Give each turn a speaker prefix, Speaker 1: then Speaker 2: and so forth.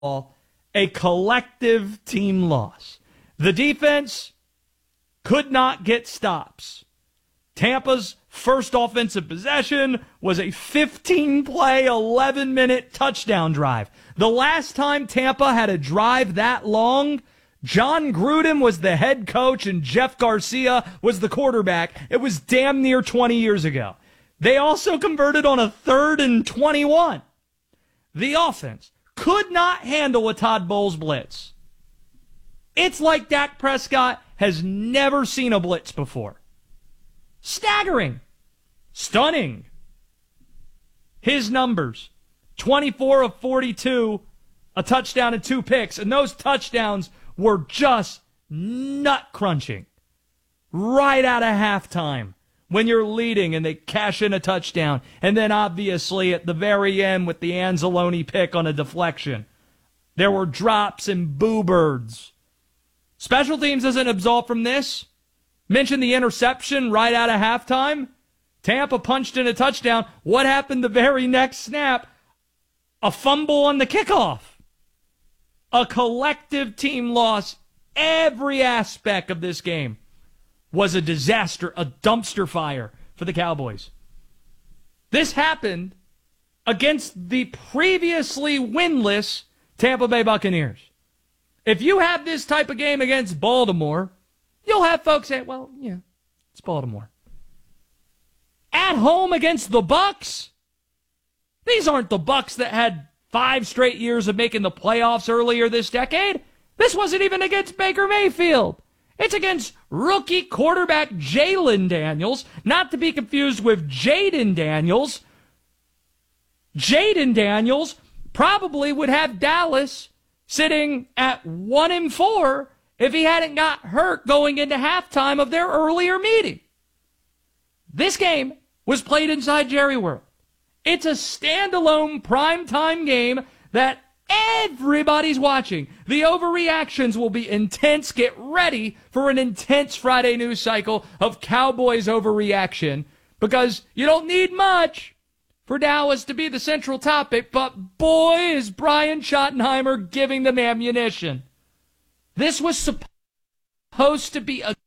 Speaker 1: a collective team loss. The defense could not get stops. Tampa's first offensive possession was a 15-play, 11-minute touchdown drive. The last time Tampa had a drive that long, John Gruden was the head coach and Jeff Garcia was the quarterback. It was damn near 20 years ago. They also converted on a 3rd and 21. The offense could not handle a Todd Bowles blitz. It's like Dak Prescott has never seen a blitz before. Staggering. Stunning. His numbers, 24 of 42, a touchdown and 2 picks, and those touchdowns were just nut-crunching. Right out of halftime, when you're leading and they cash in a touchdown, and then obviously at the very end with the Anzalone pick on a deflection. There were drops and boo birds. Special teams isn't absolved from this. Mentioned the interception right out of halftime. Tampa punched in a touchdown. What happened the very next snap? A fumble on the kickoff. A collective team loss. Every aspect of this game was a disaster, a dumpster fire for the Cowboys. This happened against the previously winless Tampa Bay Buccaneers. If you have this type of game against Baltimore, you'll have folks say, well, yeah, it's Baltimore. At home against the Bucs, these aren't the Bucs that had 5 straight years of making the playoffs earlier this decade. This wasn't even against Baker Mayfield. It's against rookie quarterback Jalen Daniels, not to be confused with Jaden Daniels. Jaden Daniels probably would have Dallas sitting at 1-4 if he hadn't got hurt going into halftime of their earlier meeting. This game was played inside Jerry World. It's a standalone primetime game that everybody's watching. The overreactions will be intense. Get ready for an intense Friday news cycle of Cowboys overreaction, because you don't need much for Dallas to be the central topic, but boy, is Brian Schottenheimer giving them ammunition. This was supposed to be a